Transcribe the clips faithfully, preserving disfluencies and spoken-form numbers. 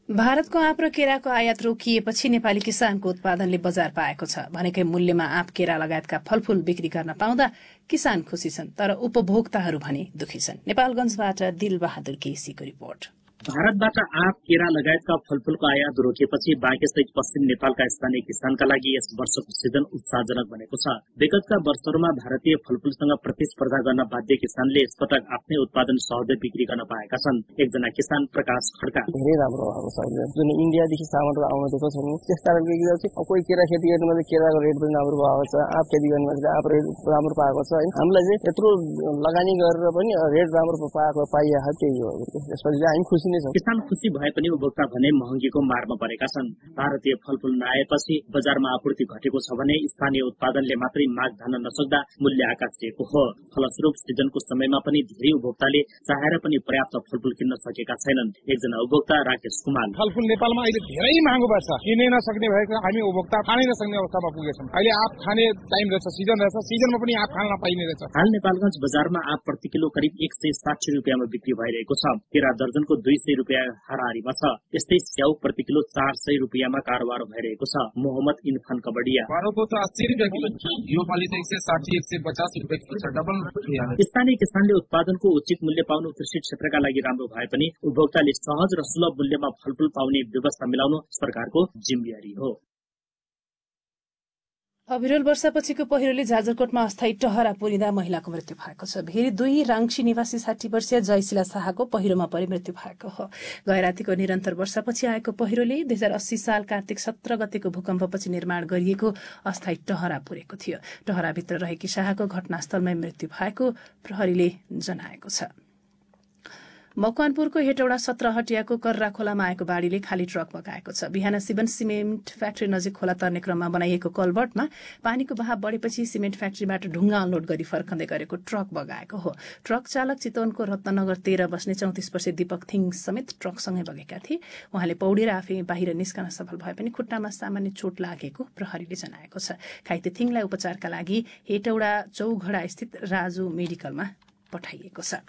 भारतको आँप र केराको आयात रोकिएपछि नेपाली किसानको उत्पादनले बजार पाएको छ। भनेकै मूल्यमा आँप, केरा लगायतका फलफूल बिक्री गर्न पाउँदा किसान खुशी छन्, तर उपभोक्ताहरू भने दुखी छन्। नेपालगञ्जबाट दिलबहादुर केसीको रिपोर्ट। भारतबाट आँप, केरा लगायतका फलफूलको आयात रोकिएपछि बाँके सहित पश्चिम नेपालका स्थानीय किसानका लागि यस वर्षको सिजन उत्साहजनक बनेको छ। विगतका वर्षहरूमा भारतीय फलफूलसँग प्रतिस्पर्धा गर्न बाध्य किसानले यसपटक आफ्नै उत्पादन सहजै बिक्री गर्न पाएका छन्। एकजना किसान प्रकाश खड्का। धेरै राम्रो भएको छ, जुन इन्डियादेखि सामानहरू आउन दिएको छैन, त्यस कारणले कोही केरा खेती गर्नुमा चाहिँ केराको रेट पनि राम्रो भएको छ, आँप खेती गर्नुमा चाहिँ आँप रेट राम्रो पाएको छ। हामीलाई चाहिँ यत्रो लगानी गरेर पनि रेट राम्रो पाएको पाइएको त्यही हो। यसपछि हामी खुसी। किसान खुसी भए पनि उपभोक्ता भने महँगीको मारमा परेका छन्। भारतीय फलफूल नआएपछि बजारमा आपूर्ति घटेको छ भने स्थानीय उत्पादनले मात्रै माग धान्न नसक्दा मूल्य आकाशिएको हो। फलस्वरूप सिजनको समयमा पनि धेरै उपभोक्ताले चाहेर पनि पर्याप्त फलफूल किन्न सकेका छैनन्। एकजना उपभोक्ता राकेश कुमार। फलफूल नेपालमा अहिले धेरै महँगो पर्छ, किनै नसक्ने भएको हामी उपभोक्ता खानै नसक्ने अवस्थामा पुगेछौँ। अहिले आँप खाने टाइम रहेछ, सिजन रहेछ, सिजनमा पनि आँप खान पाइने रहेछ। हाल नेपालगञ्ज बजारमा आँप प्रति किलो करिब एक सय साठी रुपियाँमा बिक्री भइरहेको छ। केरा दर्जनको दुई सय रुपियाँ हाराहारीमा छ। यस्तै स्याउ प्रति किलो चार सय रुपियाँमा कारोबार भइरहेको छ। मोहम्मद इन्फान कबडिया। स्थानीय किसानले उत्पादनको उचित मूल्य पाउनु कृषि क्षेत्रका लागि राम्रो भए पनि उपभोक्ताले सहज र सुलभ मूल्यमा फलफूल पाउने व्यवस्था मिलाउनु सरकारको जिम्मेवारी हो। अविरल वर्षापछिको पहिरोले जाजरकोटमा अस्थायी टहरा पुरिँदा महिलाको मृत्यु भएको छ। भेरी दुई राङ्सी निवासी साठी वर्षीय जयशिला शाहको पहिरोमा परि मृत्यु भएको हो। गैरातीको निरन्तर वर्षापछि आएको पहिरोले दुई हजार अस्सी साल कार्तिक सत्र गतेको भूकम्पपछि निर्माण गरिएको अस्थायी टहरा पुरेको थियो। टहराभित्र रहेकी शाहको घटनास्थलमै मृत्यु भएको प्रहरीले जनाएको छ। मकवानपुरको हेटौडा सत्र हटियाको कर्रा खोलामा आएको बाढीले खाली ट्रक बगाएको छ। बिहान सिवन सिमेन्ट फ्याक्ट्री नजिक खोला तर्ने क्रममा बनाइएको कलभर्टमा पानीको बहाव बढेपछि सिमेन्ट फ्याक्ट्रीबाट ढुङ्गा अनलोड गरी फर्कँदै गरेको ट्रक बगाएको हो। ट्रक चालक चितवनको रत्नगर तेह्र बस्ने चौतिस वर्षीय दीपक थिङ समेत ट्रकसँगै बगेका थिए। उहाँले पौडेर आफै बाहिर निस्कन सफल भए पनि खुट्टामा सामान्य चोट लागेको प्रहरीले जनाएको छ। घाइते थिङलाई उपचारका लागि हेटौडा चौघडा स्थित राजु मेडिकलमा पठाइएको छ।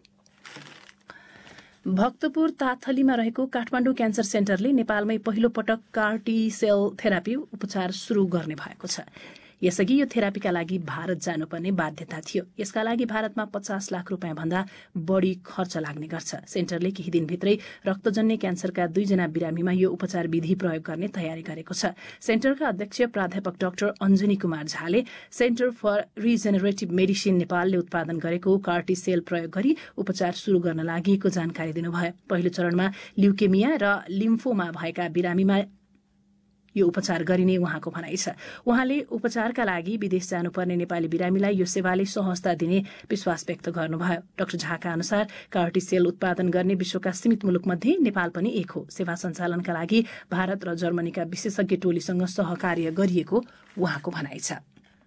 भक्तपुर ताथलीमा रहेको काठमाडौँ क्यान्सर सेन्टरले नेपालमै पहिलो पटक कार्टी सेल थेरापी उपचार शुरू गर्ने भएको छ। यसअघि यो थेरापीका लागि भारत जानुपर्ने बाध्यता थियो। यसका लागि भारतमा पचास लाख रुपियाँ भन्दा बढ़ी खर्च लाग्ने गर्छ। सेन्टरले केही दिनभित्रै रक्तजन्य क्यान्सरका दुईजना बिरामीमा यो उपचार विधि प्रयोग गर्ने तयारी गरेको छ। सेन्टरका अध्यक्ष प्राध्यापक डाक्टर अञ्जनी कुमार झाले सेन्टर फर रिजेनेरेटिभ मेडिसिन नेपालले उत्पादन गरेको कार्टी सेल प्रयोग गरी उपचार शुरू गर्न लागि जानकारी दिनुभयो। पहिलो चरणमा ल्युकेमिया र लिम्फोमा भएका बिरामीमा यो उपचार गरिने उहाँको भनाइ छ। उहाँले उपचारका लागि विदेश जानुपर्ने नेपाली बिरामीलाई यो सेवाले सहजता दिने विश्वास व्यक्त गर्नुभयो। डाक्टर झाका अनुसार कार्टी सेल उत्पादन गर्ने विश्वका सीमित मुलुकमध्ये नेपाल पनि एक हो। सेवा सञ्चालनका लागि भारत र जर्मनीका विशेषज्ञ टोलीसँग सहकार्य गरिएको उहाँको भनाइ छ।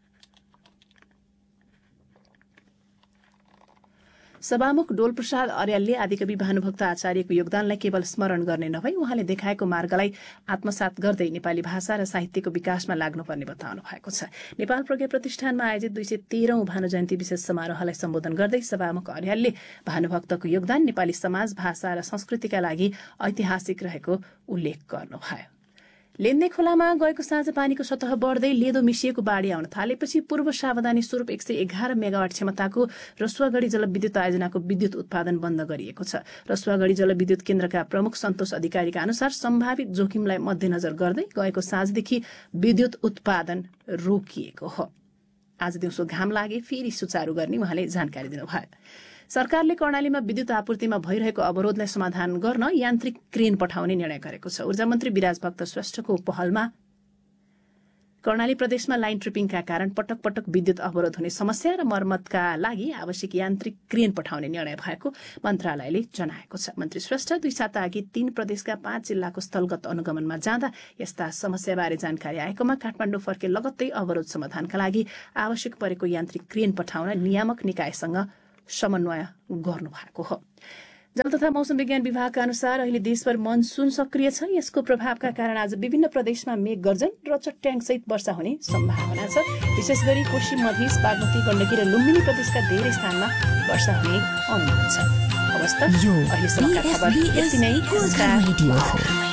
सभामुख डोलप्रसाद अर्यालले आदिकवि भानुभक्त आचार्यको योगदानलाई केवल स्मरण गर्ने नभई उहाँले देखाएको मार्गलाई आत्मसात गर्दै नेपाली भाषा र साहित्यको विकासमा लाग्नुपर्ने बताउनु भएको छ। नेपाल प्रज्ञा प्रतिष्ठानमा आयोजित दुई सय तेह्रौं भानु जयन्ती विशेष समारोहलाई सम्बोधन गर्दै सभामुख अर्यालले भानुभक्तको योगदान नेपाली समाज, भाषा र संस्कृतिका लागि ऐतिहासिक रहेको उल्लेख गर्नुभयो। लेन्दै खोलामा गएको साँझ पानीको सतह बढ्दै लेदो मिसिएको बाढी आउन थालेपछि पूर्व सावधानी स्वरूप एक सय एघार मेगावाट क्षमताको रसुवागढी जलविद्युत आयोजनाको विद्युत उत्पादन बन्द गरिएको छ। रसुवागढी जलविद्युत केन्द्रका प्रमुख सन्तोष अधिकारीका अनुसार सम्भावित जोखिमलाई मध्यनजर गर्दै गएको साँझदेखि विद्युत उत्पादन रोकिएको हो। आज दिउँसो घाम लागे फेरि सुचारू गर्ने उहाँले जानकारी दिनुभयो। सरकारले कर्णालीमा विद्युत आपूर्तिमा भइरहेको अवरोधलाई समाधान गर्न यान्त्रिक क्रेन पठाउने निर्णय गरेको छ। ऊर्जा मन्त्री विराज भक्त श्रेष्ठको पहलमा कर्णाली प्रदेशमा लाइन ट्रिपिङका कारण पटक पटक विद्युत अवरोध हुने समस्या र मर्मतका लागि आवश्यक यान्त्रिक क्रेन पठाउने निर्णय भएको मन्त्रालयले जनाएको छ। मन्त्री श्रेष्ठ दुई साता अघि तीन प्रदेशका पाँच जिल्लाको स्थलगत अनुगमनमा जाँदा यस्ता समस्याबारे जानकारी आएकोमा काठमाडौँ फर्के लगत्तै अवरोध समाधानका लागि आवश्यक परेको यान्त्रिक क्रेन पठाउन नियामक निकायसँग समन्वय गर्नु भएको हो। जल तथा मौसम विज्ञान विभागका अनुसार अहिले देशभर मनसून सक्रिय छ। यसको प्रभावका कारण आज विभिन्न प्रदेशमा मेघ गर्जन र चट्याङसहित वर्षा हुने सम्भावना छ। विशेष गरी कोशी, मधेस, बागमती, गण्डकी र लुम्बिनी प्रदेशका धेरै स्थानमा वर्षा हुने अनुमान छ। हवस् त अहिलेसम्मका खबर यति नै।